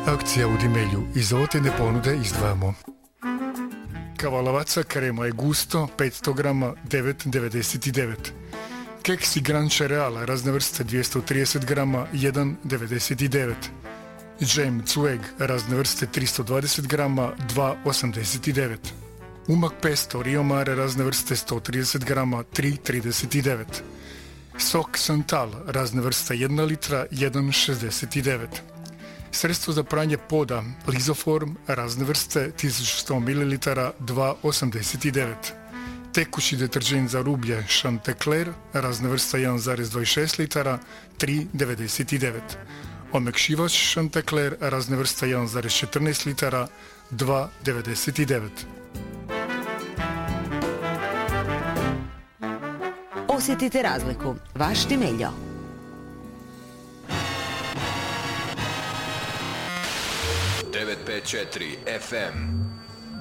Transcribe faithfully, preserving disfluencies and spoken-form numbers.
Akcija u Dimelju. Iz ovotene ponude izdvajamo kavalavaca krema je gusto petsto grama devet devedeset devet. Keksi Gran Cereala razne vrste dvjesto trideset grama jedan devedeset devet. Džem Cueg razne vrste tristo dvadeset grama dva osamdeset devet. Umak pesto Rio Mare razne vrste sto trideset grama tri trideset devet. Sok Santal razne vrste jedna litra jedan šezdeset devet. Sredstvo za pranje poda Lizoform razne vrste tisuću sto mililitara dva osamdeset devet. Tekući deterđent za rublje Chanticleer razne vrste jedan zarez dvadeset šest litara tri devedeset devet. Omekšivač Chanticleer razne vrste jedan zarez četrnaest litara dva devedeset devet. Osjetite razliku. Vaš Dimeljo. devet pet četiri F M